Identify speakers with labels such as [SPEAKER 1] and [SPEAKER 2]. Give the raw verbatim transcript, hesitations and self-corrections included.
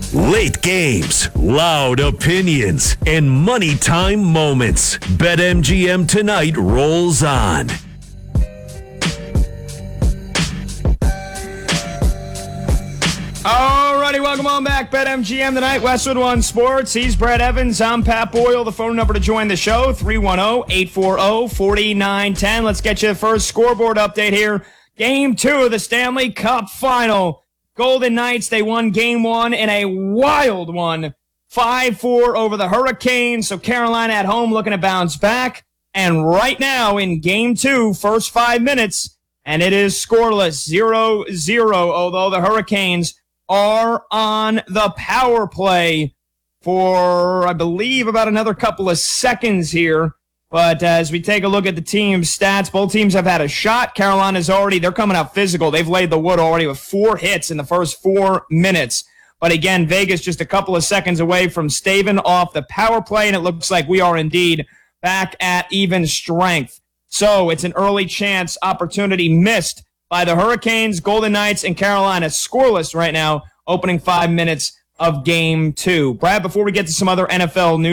[SPEAKER 1] Late games, loud opinions, and money time moments. BetMGM Tonight rolls on.
[SPEAKER 2] Alrighty, welcome on back. BetMGM Tonight, Westwood One Sports. He's Brad Evans. I'm Pat Boyle. The phone number to join the show, three one zero, eight four zero, four nine one zero. Let's get you the first scoreboard update here. Game two of the Stanley Cup Final. Golden Knights, they won game one in a wild one. five four over the Hurricanes. So Carolina at home looking to bounce back. And right now in game two, first five minutes, and it is scoreless, zero zero, although the Hurricanes are on the power play for, I believe, about another couple of seconds here. But as we take a look at the team's stats, both teams have had a shot. Carolina's already, they're coming out physical. They've laid the wood already with four hits in the first four minutes. But again, Vegas just a couple of seconds away from staving off the power play, and it looks like we are indeed back at even strength. So it's an early chance opportunity missed by the Hurricanes, Golden Knights, and Carolina. Scoreless right now, opening five minutes of game two. Brad, before we get to some other N F L news,